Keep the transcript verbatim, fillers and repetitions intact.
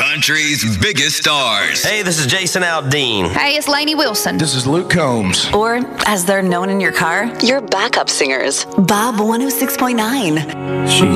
country's biggest stars. Hey, this is Jason Aldean. Hey, it's Lainey Wilson. This is Luke Combs. Or, as they're known in your car, your backup singers. Bob one oh six point nine. She's